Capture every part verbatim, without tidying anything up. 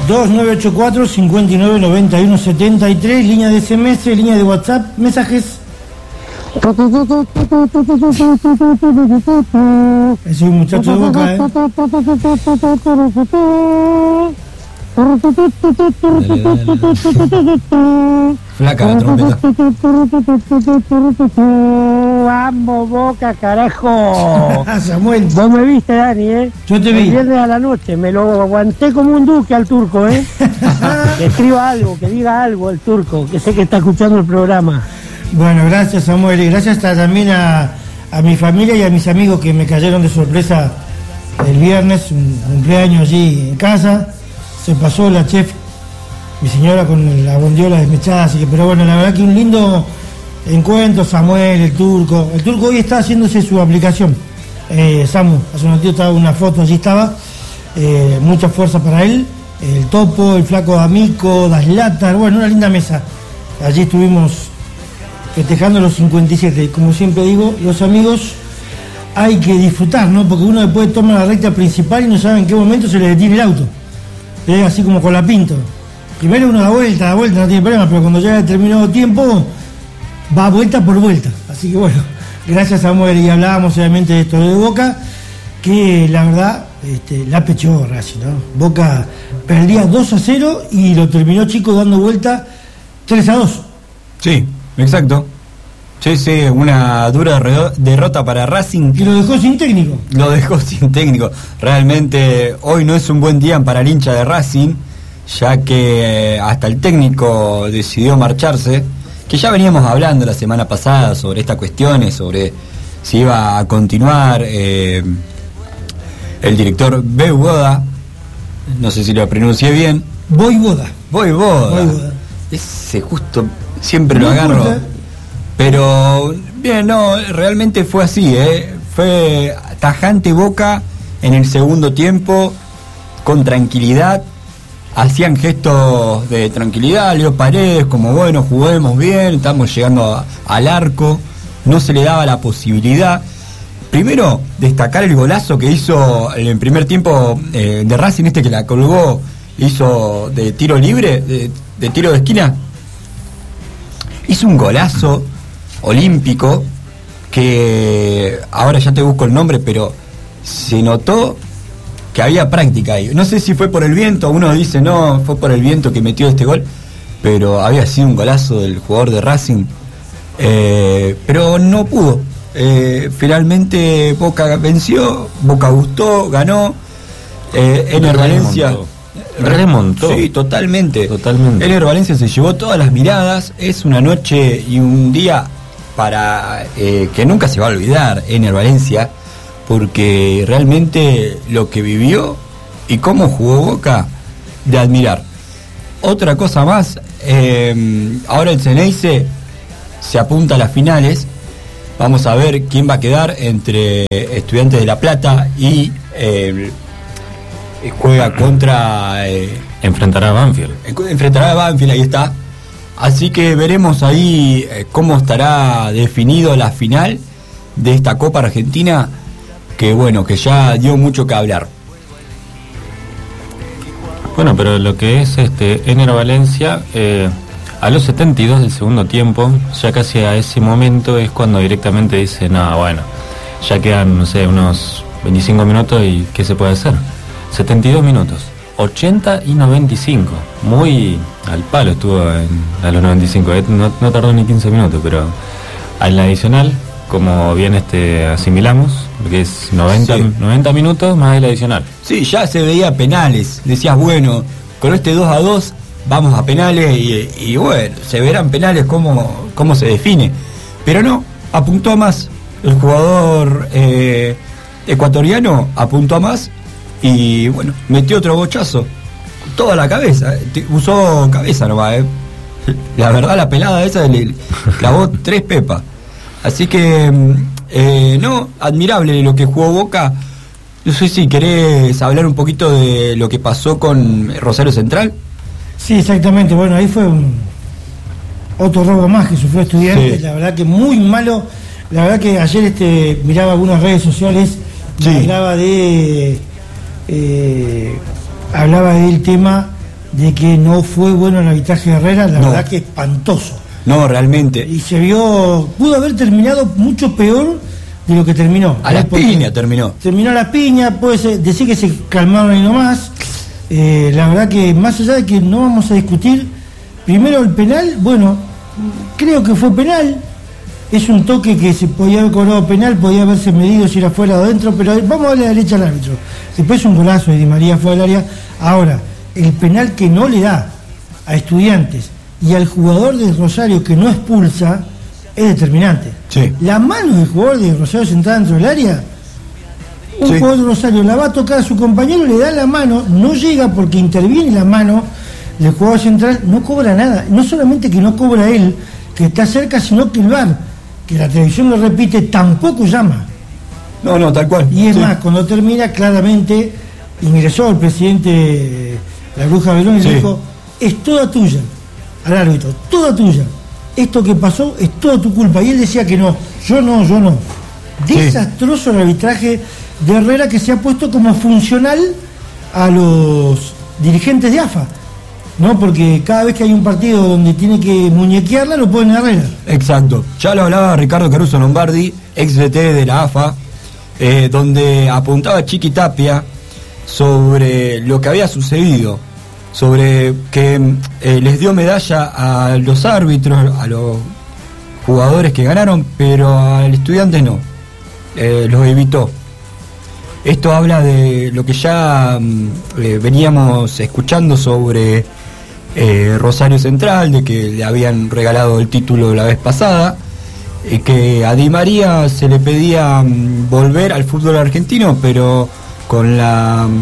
dos nueve ocho cuatro, cinco nueve nueve uno siete tres, línea de S M S, línea de WhatsApp, mensajes. Es un muchacho de Boca, ¿eh? Dale, dale, dale. Flaca la trompeta. Vamos, Boca, carajo. Samuel, Vos me viste, Dani, ¿eh? yo te vi. El viernes a la noche, me lo aguanté como un duque al turco, ¿eh? Que escriba algo, que diga algo el turco, que sé que está escuchando el programa. Bueno, gracias, Samuel, y gracias a, también a, a mi familia y a mis amigos que me cayeron de sorpresa el viernes, un cumpleaños allí en casa. Se pasó la chef, mi señora, con la bondiola desmechada, así que, pero bueno, la verdad que un lindo encuentro. Samuel, el turco, el turco hoy está haciéndose su aplicación. eh, Samu, hace un ratito estaba una foto, allí estaba, eh, mucha fuerza para él, el Topo, el flaco D'Amico, Daslatar, bueno, una linda mesa. Allí estuvimos festejando los cincuenta y siete, como siempre digo, los amigos hay que disfrutar, ¿no? Porque uno después toma la recta principal y no sabe en qué momento se le detiene el auto. Es así como con la Pinto. Primero uno da vuelta, da vuelta, no tiene problema, pero cuando llega determinado tiempo, va vuelta por vuelta. Así que bueno, gracias, Samuel. Y hablábamos obviamente de esto de Boca, que la verdad este, la pechó Racing, ¿no? Boca perdía dos a cero y lo terminó Chico dando vuelta tres a dos. Sí, exacto. Sí, sí, una dura re- derrota para Racing. Y lo dejó sin técnico. Lo dejó sin técnico. Realmente hoy no es un buen día para el hincha de Racing, ya que hasta el técnico decidió marcharse, que ya veníamos hablando la semana pasada sobre estas cuestiones, sobre si iba a continuar eh, el director Voivoda, no sé si lo pronuncié bien. Voivoda. Voivoda. Voivoda. Ese justo siempre No lo agarro. importa. Pero, bien, no, realmente fue así, ¿eh? Fue tajante Boca en el segundo tiempo, con tranquilidad. Hacían gestos de tranquilidad, Leo Paredes, como bueno, juguemos bien, estamos llegando a, al arco. No se le daba la posibilidad. Primero, destacar el golazo que hizo en el primer tiempo eh, de Racing, este que la colgó, hizo de tiro libre, de, de tiro de esquina. Hizo un golazo olímpico que ahora ya te busco el nombre, pero se notó que había práctica ahí. No sé si fue por el viento, uno dice no, fue por el viento que metió este gol, pero había sido un golazo del jugador de Racing, eh, pero no pudo. Eh, finalmente Boca venció, Boca gustó, ganó. eh, Ener Valencia remontó. Sí, totalmente. Totalmente. Ener Valencia se llevó todas las miradas. Es una noche y un día para eh, que nunca se va a olvidar Ener Valencia, porque realmente lo que vivió y cómo jugó Boca, de admirar. Otra cosa más, eh, ahora el Ceneice se apunta a las finales. Vamos a ver quién va a quedar entre Estudiantes de La Plata y eh, juega contra... Eh, enfrentará a Banfield. Enfrentará a Banfield, ahí está. Así que veremos ahí eh, cómo estará definido la final de esta Copa Argentina, que bueno, que ya dio mucho que hablar. Bueno, pero lo que es este Ener Valencia, eh, a los setenta y dos del segundo tiempo, ya casi a ese momento es cuando directamente dice, no, bueno, ya quedan, no sé, unos veinticinco minutos y ¿qué se puede hacer? setenta y dos minutos, ochenta y noventa y cinco, muy al palo estuvo en, a los noventa y cinco, eh, no, no tardó ni quince minutos, pero en la adicional, como bien este asimilamos, que es noventa, sí. noventa minutos más el adicional. Sí, ya se veía penales, decías, bueno, con este dos a dos vamos a penales y, y bueno, se verán penales cómo, cómo se define, pero no, apuntó a más, el jugador eh, ecuatoriano apuntó a más y bueno, metió otro bochazo, toda la cabeza, usó cabeza nomás, eh. La verdad la pelada esa le clavó tres pepas. Así que, eh, no, admirable lo que jugó Boca. No sé si querés hablar un poquito de lo que pasó con Rosario Central. Sí, exactamente. Bueno, ahí fue un otro robo más que sufrió Estudiantes. Sí. La verdad que muy malo. La verdad que ayer este miraba algunas redes sociales, sí. hablaba de eh, hablaba del tema de que no fue bueno el arbitraje de Herrera, la No. verdad que espantoso. No, realmente. Y se vio, pudo haber terminado mucho peor de lo que terminó. A la Porque piña terminó. Terminó la piña, puede ser- decir que se calmaron ahí nomás. Eh, la verdad que más allá de que no vamos a discutir, primero el penal, bueno, creo que fue penal. Es un toque que se podía haber cobrado penal, podía haberse medido si era fuera o dentro, pero vamos a darle la derecha al árbitro. Después un golazo de Di María fue al área. Ahora, el penal que no le da a Estudiantes y al jugador de Rosario que no expulsa es determinante. Sí. La mano del jugador de Rosario sentada dentro del área, un Sí. jugador de Rosario la va a tocar a su compañero, le da la mano, no llega porque interviene la mano del jugador central, no cobra nada. No solamente que no cobra él, que está cerca, sino que el V A R, que la televisión lo repite, tampoco llama. No, no, tal cual. Y es Sí. más, cuando termina, claramente ingresó el presidente La Bruja Verón y Sí. le dijo, es toda tuya, al árbitro, toda tuya. Esto que pasó es toda tu culpa. Y él decía que no, yo no, yo no. Sí. Desastroso el arbitraje de Herrera, que se ha puesto como funcional a los dirigentes de A F A, ¿no? Porque cada vez que hay un partido donde tiene que muñequearla, lo ponen a Herrera. Exacto. Ya lo hablaba Ricardo Caruso Lombardi, ex D T de la A F A, eh, donde apuntaba Chiqui Tapia sobre lo que había sucedido, sobre que eh, les dio medalla a los árbitros, a los jugadores que ganaron, pero al estudiante no, eh, los evitó. Esto habla de lo que ya mm, eh, veníamos escuchando sobre eh, Rosario Central, de que le habían regalado el título la vez pasada, y que a Di María se le pedía mm, volver al fútbol argentino, pero con la... mm,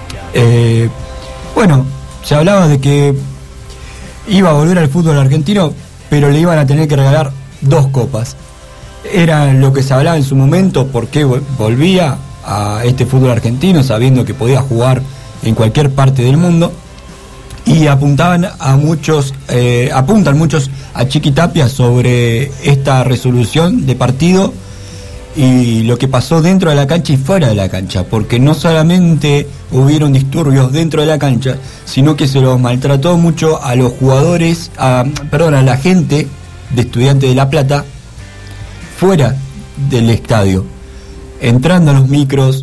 eh, bueno, se hablaba de que iba a volver al fútbol argentino, pero le iban a tener que regalar dos copas. Era lo que se hablaba en su momento, por qué vol- volvía a este fútbol argentino sabiendo que podía jugar en cualquier parte del mundo, y apuntaban a muchos, eh, apuntan muchos a Chiqui Tapia sobre esta resolución de partido y lo que pasó dentro de la cancha y fuera de la cancha, porque no solamente hubieron disturbios dentro de la cancha, sino que se los maltrató mucho a los jugadores, a, perdón, a la gente de Estudiantes de La Plata fuera del estadio, entrando a los micros,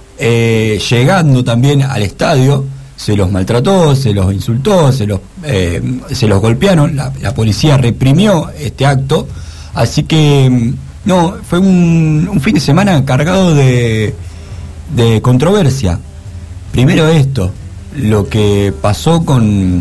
eh, llegando también al estadio, se los maltrató, se los insultó, se los, eh, se los golpearon, la, la policía reprimió este acto, así que no, fue un, un fin de semana cargado de, de controversia. Primero esto, lo que pasó con,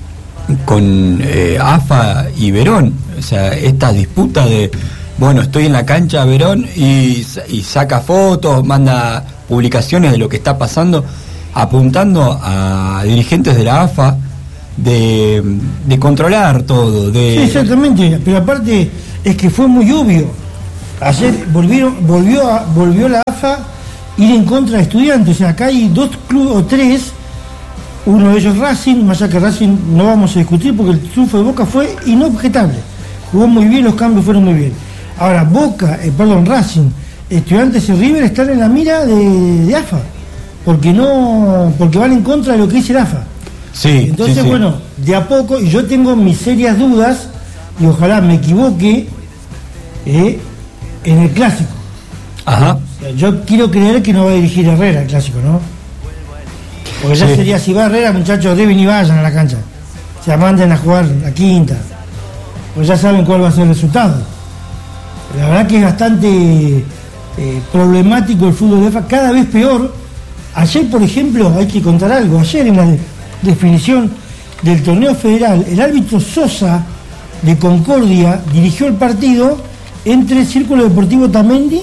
con eh, A F A y Verón, o sea, esta disputa de, bueno, estoy en la cancha Verón y, y saca fotos, manda publicaciones de lo que está pasando, apuntando a dirigentes de la A F A de, de controlar todo, de... Sí, exactamente, pero aparte es que fue muy obvio. Ayer volvieron, volvió, a, volvió la A F A ir en contra de Estudiantes. O sea, acá hay dos clubes o tres, uno de ellos Racing, más allá que Racing no vamos a discutir porque el triunfo de Boca fue inobjetable. Jugó muy bien, los cambios fueron muy bien. Ahora, Boca, eh, perdón, Racing, Estudiantes y River están en la mira de, de A F A, porque no, porque van en contra de lo que dice el A F A. Sí, Entonces, sí, sí. bueno, de a poco, y yo tengo mis serias dudas, y ojalá me equivoque, eh, en el clásico. Ajá. O sea, yo quiero creer que no va a dirigir Herrera el clásico, ¿no? Porque ya Sí. sería, si va Herrera, muchachos, deben y vayan a la cancha. Se sea, manden a jugar la quinta. Pues ya saben cuál va a ser el resultado. La verdad que es bastante eh, problemático el fútbol de A F A, cada vez peor. Ayer, por ejemplo, hay que contar algo. Ayer en la de- definición del torneo federal, el árbitro Sosa de Concordia dirigió el partido entre Círculo Deportivo Tamendi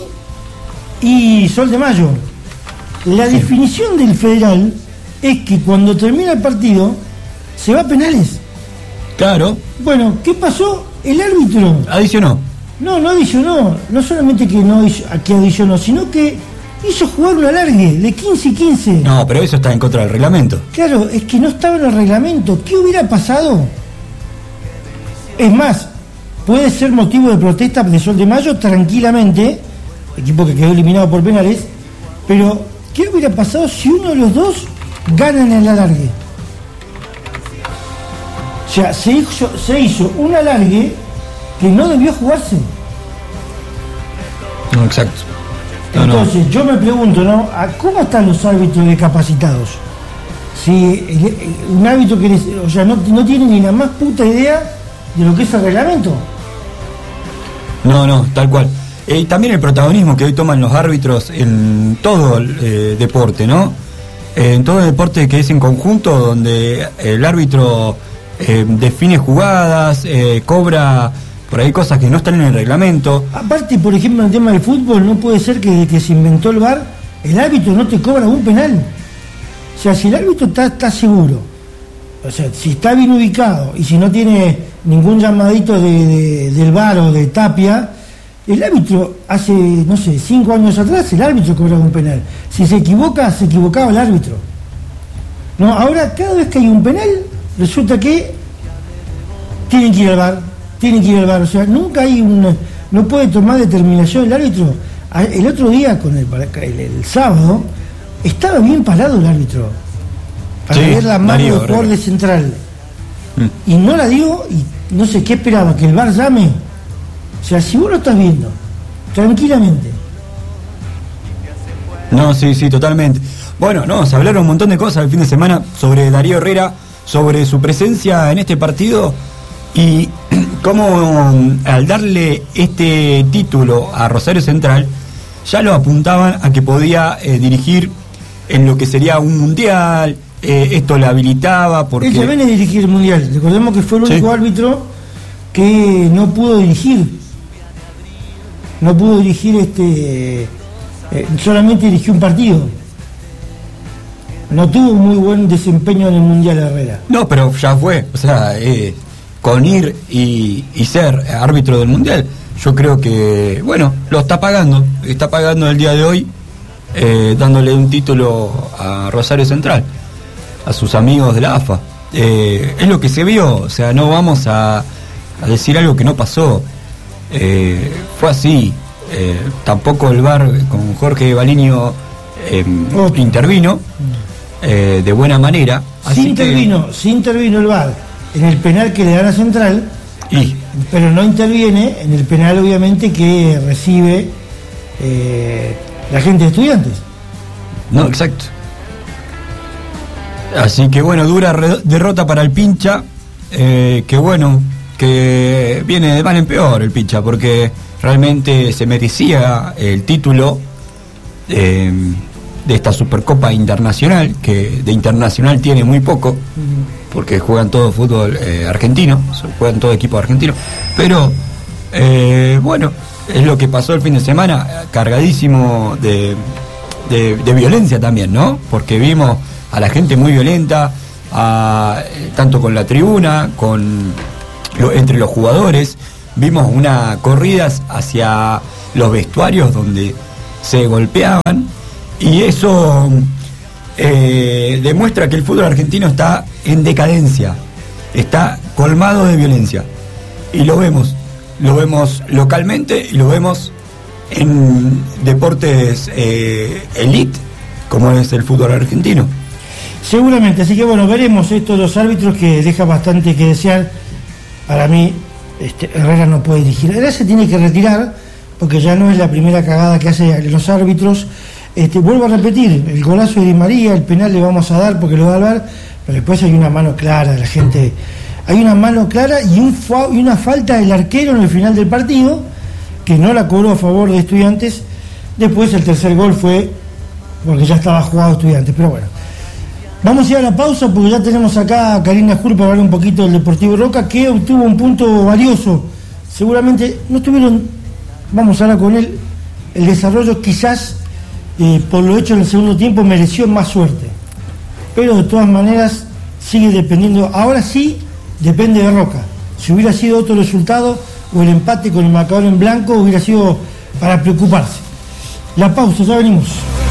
y Sol de Mayo. La Sí. definición del federal es que cuando termina el partido se va a penales. Claro, Bueno, ¿qué pasó? El árbitro adicionó. no, no adicionó, no solamente que no hizo- que adicionó, sino que hizo jugar un alargue de quince y quince. No, pero eso está en contra del reglamento. Claro, es que no estaba en el reglamento. ¿Qué hubiera pasado? Es más, puede ser motivo de protesta de Sol de Mayo tranquilamente, equipo que quedó eliminado por penales, pero ¿qué hubiera pasado si uno de los dos gana en el alargue? O sea, se hizo, se hizo un alargue que no debió jugarse. No, exacto. No, Entonces, no. yo me pregunto, ¿no? ¿Cómo están los árbitros discapacitados? Si el, un árbitro que, o sea, no, no tiene ni la más puta idea de lo que es el reglamento. No, no, tal cual. Y eh, también el protagonismo que hoy toman los árbitros en todo el eh, deporte, ¿no? Eh, en todo el deporte que es en conjunto, donde el árbitro eh, define jugadas, eh, cobra por ahí cosas que no están en el reglamento. Aparte, por ejemplo, en el tema del fútbol, no puede ser que desde que se inventó el V A R, el árbitro no te cobra un penal. O sea, si el árbitro está, está seguro, o sea, si está bien ubicado y si no tiene ningún llamadito de, de, del V A R o de Tapia, el árbitro hace, no sé, cinco años atrás, el árbitro cobraba un penal. Si se equivoca, se equivocaba el árbitro. No, ahora cada vez que hay un penal, resulta que tienen que ir al V A R, tienen que ir al V A R. O sea, nunca hay una, no puede tomar determinación el árbitro. El otro día, con el, el, el sábado, estaba bien parado el árbitro para sí, ver la mano Mario, del jugador de Central. Mm. Y no la dio, y no sé qué esperaba, que el V A R llame. O sea, si vos lo estás viendo, tranquilamente. No, sí, sí, totalmente. Bueno, no, se hablaron un montón de cosas el fin de semana sobre Darío Herrera, sobre su presencia en este partido y cómo al darle este título a Rosario Central, ya lo apuntaban a que podía eh, dirigir en lo que sería un mundial, eh, esto le habilitaba porque... Él ya viene a dirigir el mundial, recordemos que fue el único sí. árbitro que no pudo dirigir. No pudo dirigir este eh, solamente dirigió un partido. No tuvo muy buen desempeño en el Mundial Herrera. No, pero ya fue, o sea, eh, con ir y, y ser árbitro del Mundial, yo creo que, bueno, lo está pagando, está pagando el día de hoy, eh, dándole un título a Rosario Central, a sus amigos de la A F A. Eh, es lo que se vio, o sea, no vamos a, a decir algo que no pasó. Eh, fue así, eh, tampoco el V A R con Jorge Baliño eh, intervino eh, de buena manera. Sí intervino, que... sí intervino el V A R en el penal que le dan a Central, y... pero no interviene en el penal obviamente que recibe eh, la gente de Estudiantes. No, exacto. Así que bueno, dura re- derrota para el Pincha, eh, que bueno, que viene de mal en peor el Pincha, porque realmente se merecía el título eh, de esta Supercopa Internacional, que de internacional tiene muy poco, porque juegan todo fútbol eh, argentino, juegan todo equipo argentino, pero eh, bueno, es lo que pasó el fin de semana, cargadísimo de, de, de violencia también, ¿no? Porque vimos a la gente muy violenta, a, tanto con la tribuna, con lo, entre los jugadores. Vimos unas corridas hacia los vestuarios donde se golpeaban, y eso eh, demuestra que el fútbol argentino está en decadencia, está colmado de violencia, y lo vemos, lo vemos localmente y lo vemos en deportes eh, elite como es el fútbol argentino. Seguramente, así que bueno, veremos estos dos árbitros que deja bastante que desear. Para mí, este, Herrera no puede dirigir. Herrera se tiene que retirar porque ya no es la primera cagada que hace los árbitros. Este, vuelvo a repetir, el golazo de Di María, el penal le vamos a dar porque lo va a dar, pero después hay una mano clara de la gente. Hay una mano clara y, un fa- y una falta del arquero en el final del partido que no la cobró a favor de Estudiantes. Después el tercer gol fue porque ya estaba jugado Estudiantes, pero bueno. Vamos a ir a la pausa porque ya tenemos acá a Karina Jur para hablar un poquito del Deportivo Roca, que obtuvo un punto valioso. Seguramente no tuvieron, vamos a hablar con él, el desarrollo quizás eh, por lo hecho en el segundo tiempo mereció más suerte. Pero de todas maneras sigue dependiendo, ahora sí depende de Roca. Si hubiera sido otro resultado o el empate con el marcador en blanco hubiera sido para preocuparse. La pausa, ya venimos.